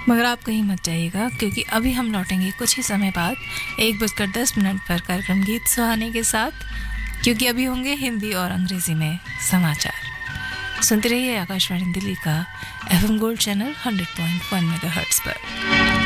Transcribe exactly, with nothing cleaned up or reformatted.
मगर आप कहीं मत जाइएगा, क्योंकि अभी हम लौटेंगे कुछ ही समय बाद एक बजकर दस मिनट पर कार्यक्रम गीत सुहाने के साथ, क्योंकि अभी होंगे हिंदी और अंग्रेज़ी में समाचार। सुनते रहिए आकाशवाणी दिल्ली का F M gold channel hundred point वन मेगाहर्ट्ज़ पर।